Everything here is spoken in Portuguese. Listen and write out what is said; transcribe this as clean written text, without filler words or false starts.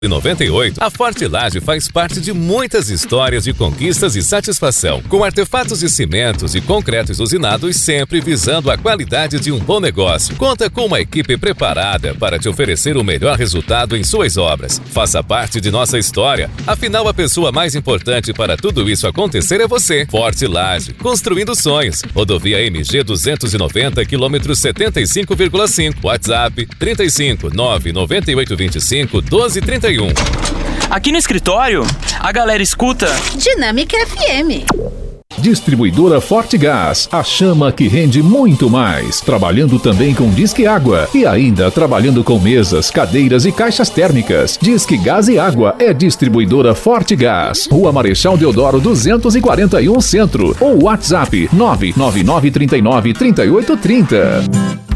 98, a Forte Laje faz parte de muitas histórias de conquistas e satisfação, com artefatos de cimentos e concretos usinados sempre visando a qualidade de um bom negócio. Conta com uma equipe preparada para te oferecer o melhor resultado em suas obras. Faça parte de nossa história, afinal a pessoa mais importante para tudo isso acontecer é você. Forte Laje, construindo sonhos. Rodovia MG 290, quilômetro 75,5. WhatsApp 35 99825 1231. Aqui no escritório, a galera escuta Dinâmica FM. Distribuidora Forte Gás, a chama que rende muito mais. Trabalhando também com Disque Água e ainda trabalhando com mesas, cadeiras e caixas térmicas. Disque Gás e Água é Distribuidora Forte Gás. Rua Marechal Deodoro 241 Centro ou WhatsApp 999393830.